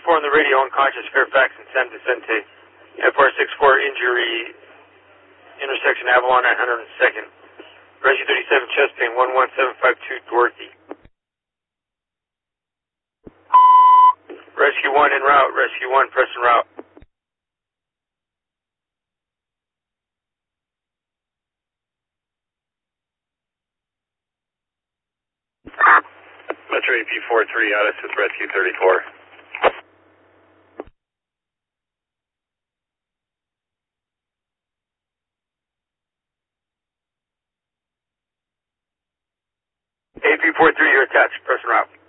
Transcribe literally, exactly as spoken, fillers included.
four on the radio, unconscious, Fairfax and San Vicente. F R six four injury, intersection Avalon at one hundred second. Rescue thirty-seven, chest pain, one one seven five two, Dorothy. Rescue one en route, Rescue one, press en route. Metro A P four three, out with Rescue thirty-four. A P four three, you're attached, press en route.